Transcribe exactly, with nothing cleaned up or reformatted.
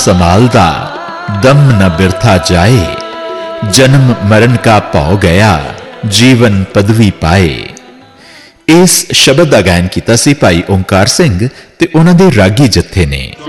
संभालदा दम न बिरथा जाए, जन्म मरण का भौ गया, जीवन पदवी पाए। इस शब्द का गायन किया सी भाई ओंकार सिंह ते उन्हां दे रागी जत्थे ने।